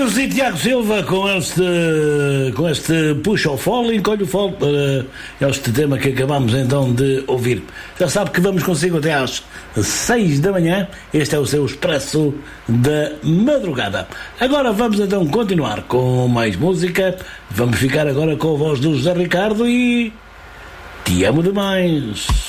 Carlos e Tiago Silva com este puxa ao fole, encolhe o fole para este tema que acabamos então de ouvir. Já sabe que vamos consigo até às 6 da manhã. Este é o seu expresso da madrugada. Agora vamos então continuar com mais música. Vamos ficar agora com a voz do José Ricardo e Te Amo Demais.